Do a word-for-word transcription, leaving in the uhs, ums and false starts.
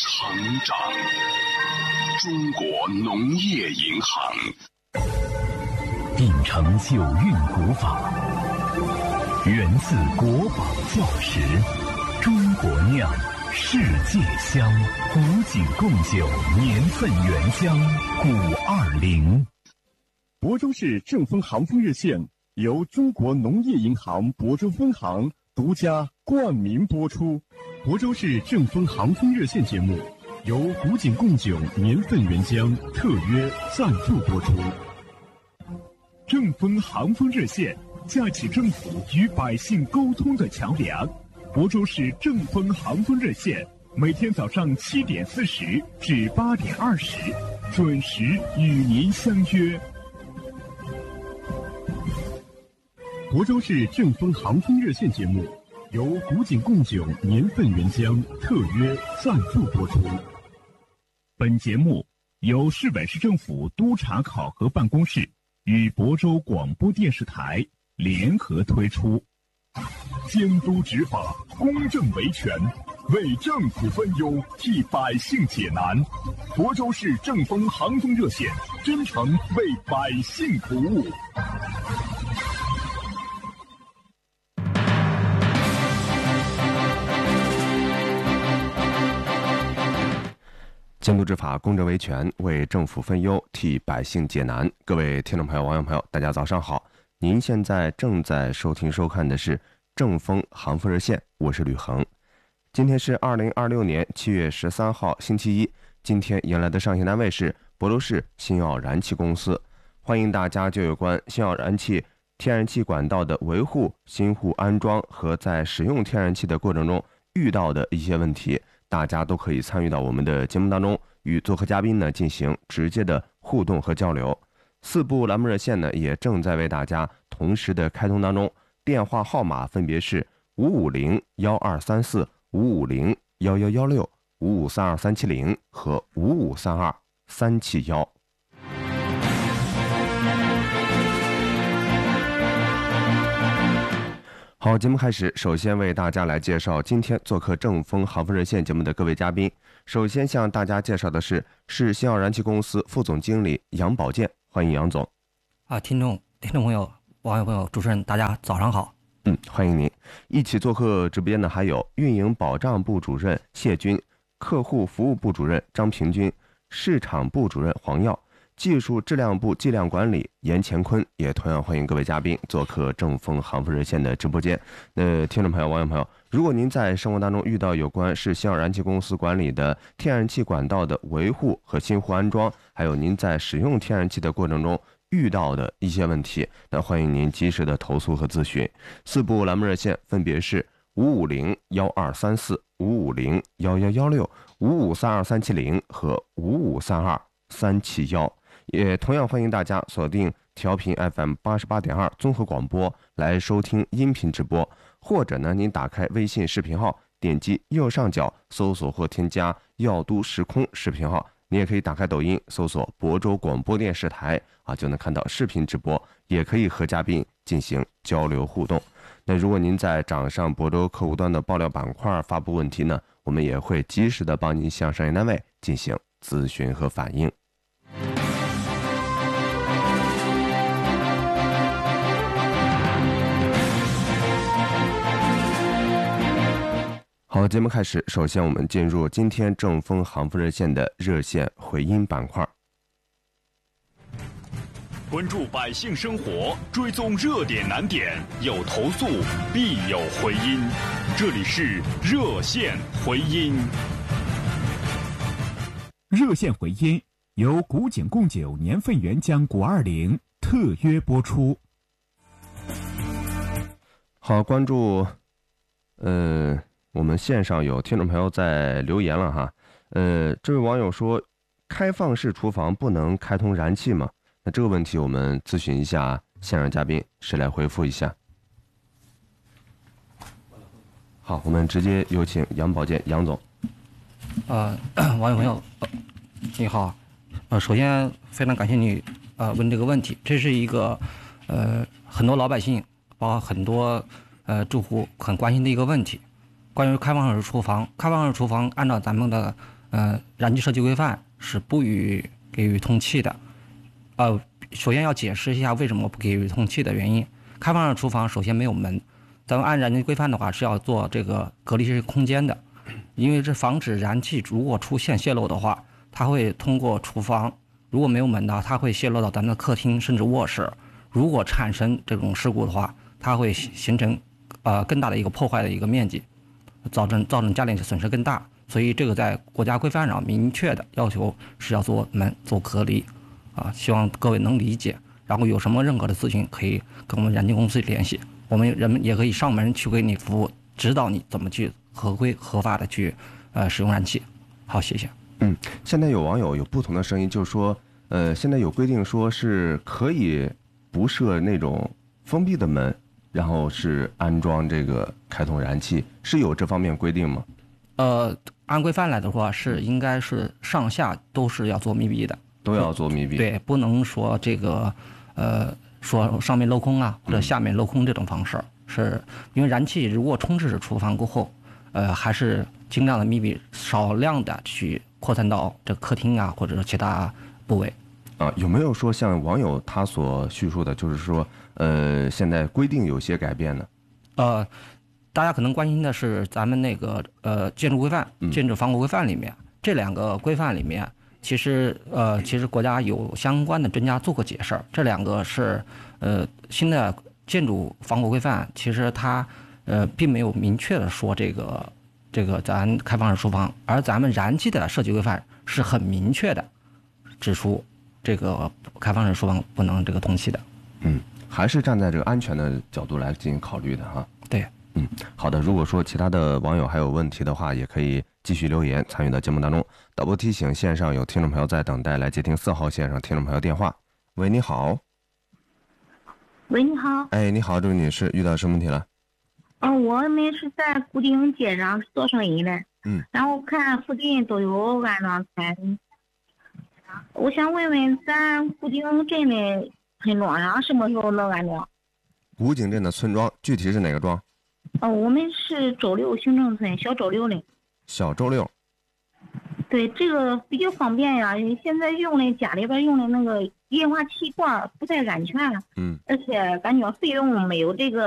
成长。中国农业银行秉承九韵古法，源自国宝教识，中国酿，世界香，古井贡酒，年份原浆，古二零。 亳州市正丰航丰热线由中国农业银行亳州分行独家冠名播出。亳州市正丰航丰热线节目由古井贡酒年份原浆特约赞助播出。正丰航丰热线架起政府与百姓沟通的桥梁。亳州市正丰航丰热线每天早上七点四十至八点二十准时与您相约。亳州市正丰航丰热线节目由古井贡酒年份原浆特约赞助播出。本节目由市委市政府督查考核办公室与亳州广播电视台联合推出。监督执法，公正维权，为政府分忧，替百姓解难。亳州市正丰航丰热线真诚为百姓服务。 监督执法，公正维权，为政府分忧，替百姓解难。各位听众朋友、网友朋友，大家早上好！您现在正在收听收看的是正丰航丰热线，我是吕恒。今天是二零二六年七月十三号，星期一。今天迎来的上线单位是亳州市新奥燃气公司。欢迎大家就有关新奥燃气天然气管道的维护、新户安装和在使用天然气的过程中遇到的一些问题，大家都可以参与到我们的节目当中，与做客嘉宾呢进行直接的互动和交流。四部栏目热线呢也正在为大家同时的开通当中，电话号码分别是五五零幺二三四、五五零幺幺幺六、五五三二三七零和五五三二三七幺。好，节目开始，首先为大家来介绍今天做客正丰航丰热线节目的各位嘉宾。首先向大家介绍的是市新奥燃气公司副总经理杨宝健，欢迎杨总。 啊，听众、听众朋友、网友朋友、主持人，大家早上好。 嗯，欢迎您。一起做客直播间的还有运营保障部主任谢军、客户服务部主任张平军、市场部主任黄耀、技术质量部计量管理严乾坤，也同样欢迎各位嘉宾做客正丰航丰热线的直播间。那听众朋友、网友朋友，如果您在生活当中遇到有关市新奥燃气公司管理的天然气管道的维护和新户安装，还有您在使用天然气的过程中遇到的一些问题，那欢迎您及时的投诉和咨询。四部栏目热线分别是五五零幺二三四、五五零幺幺幺六、五五三二三七零和五五三二三七幺。也同样欢迎大家锁定调频 F M 八十八点二综合广播来收听音频直播，或者呢，您打开微信视频号，点击右上角搜索或添加耀都时空视频号，你也可以打开抖音搜索亳州广播电视台啊，就能看到视频直播，也可以和嘉宾进行交流互动。那如果您在掌上亳州客户端的爆料板块发布问题呢，我们也会及时的帮您向商业单位进行咨询和反映。好，节目开始，首先我们进入今天正丰航丰热线的热线回音板块。 关注百姓生活，追踪热点难点，有投诉必有回音。这里是热线回音。 热线回音由古井贡酒年份原浆古二零特约播出。 好，关注，呃。我们线上有听众朋友在留言了哈，呃，这位网友说，开放式厨房不能开通燃气吗？那这个问题我们咨询一下线上嘉宾，谁来回复一下？好，我们直接有请杨宝健杨总。 呃，网友朋友，呃、你好，呃，首先非常感谢你呃问这个问题，这是一个呃很多老百姓，包括很多呃住户很关心的一个问题。关于开放式厨房，开放式厨房按照咱们的呃，燃气设计规范是不予给予通气的。呃，首先要解释一下为什么不给予通气的原因。开放式厨房首先没有门，咱们按燃气规范的话是要做这个隔离式空间的，因为这防止燃气如果出现泄漏的话，它会通过厨房，如果没有门的话，它会泄漏到咱们的客厅甚至卧室。如果产生这种事故的话，它会形成呃更大的一个破坏的一个面积，造成造成家电损失更大。所以这个在国家规范上明确的要求是要做门做隔离，啊，希望各位能理解。然后有什么任何的咨询可以跟我们燃气公司联系，我们人们也可以上门去为你服务，指导你怎么去合规合法的去呃使用燃气。好，谢谢。 嗯，现在有网友有不同的声音，就是说，呃，现在有规定说是可以不设那种封闭的门，然后是安装这个开通燃气，是有这方面规定吗？ 呃，按规范来的话，是应该是上下都是要做密闭的， 都要做密闭。 对，不能说这个，呃，说上面镂空啊，或者下面镂空这种方式，嗯、是因为燃气如果充斥厨房过后，呃，还是尽量的密闭，少量的去扩散到这客厅啊，或者是其他部位。 啊，有没有说像网友他所叙述的，就是说，呃，现在规定有些改变呢？ 呃。大家可能关心的是咱们那个呃建筑规范、建筑防火规范里面、嗯、这两个规范里面，其实呃其实国家有相关的专家做过解释。这两个是呃新的建筑防火规范，其实它呃并没有明确的说这个这个咱开放式厨房，而咱们燃气的设计规范是很明确的指出这个开放式厨房不能这个通气的。 嗯，还是站在这个安全的角度来进行考虑的哈。 对。 嗯，好的。如果说其他的网友还有问题的话，也可以继续留言参与到节目当中。导播提醒，线上有听众朋友在等待，来接听四号线上听众朋友电话。喂，你好。 喂，你好。 哎，你好，这位女士，遇到什么问题了？ 嗯、呃，我们是在固定街上做生意的。 嗯。 然后看附近都有安装拆，我想问问咱固定镇的村庄上什么时候能安装？ 古井镇的村庄具体是哪个庄？ 哦，我们是周六行政村小周六的。 小周六。 对，这个比较方便呀，因为现在用的家里边用的那个液化气罐不太安全。 嗯。 而且感觉费用没有这个